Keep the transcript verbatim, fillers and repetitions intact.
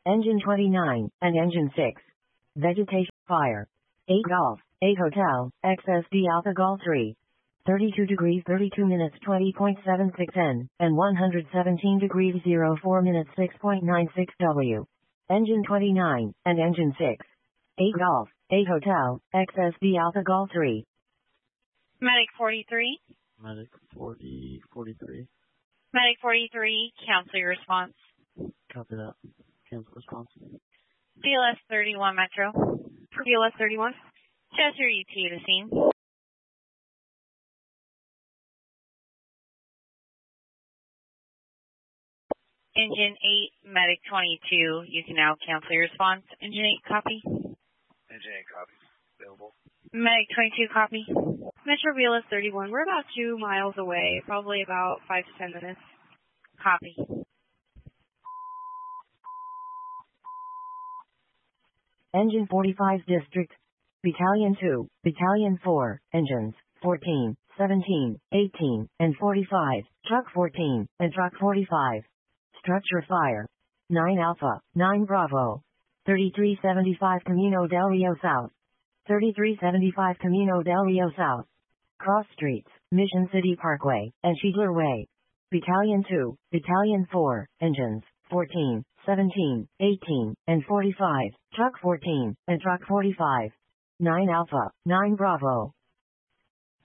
Engine twenty-nine, and Engine six. Vegetation, fire. eight Golf, eight Hotel, X S D Alpha Golf three. thirty-two degrees thirty-two minutes twenty point seven six N, and one hundred seventeen degrees zero four minutes six point nine six W. Engine twenty-nine, and Engine six. eight Golf, eight Hotel, X S D Alpha Golf three. Medic forty-three. Medic forty, forty-three. Medic forty-three, cancel your response. Copy that. Cancel response. B L S thirty-one Metro. B L S thirty-one. Chester E T to scene. Engine eight, Medic twenty-two, you can now cancel your response. Engine eight, copy. Engine eight, copy. Available. Medic twenty-two, copy. Metro B L S thirty-one, we're about two miles away, probably about five to ten minutes. Copy. Engine forty-five District. Battalion two, Battalion four, Engines fourteen, seventeen, eighteen, and forty-five, Truck fourteen, and Truck forty-five. Structure fire. nine Alpha, nine Bravo. thirty-three seventy-five Camino del Rio South. thirty-three seventy-five Camino del Rio South. Cross Streets, Mission City Parkway, and Schiedler Way. Battalion two, Battalion four, Engines fourteen, seventeen, eighteen, and forty-five, Truck fourteen, and Truck forty-five. nine Alpha, nine Bravo.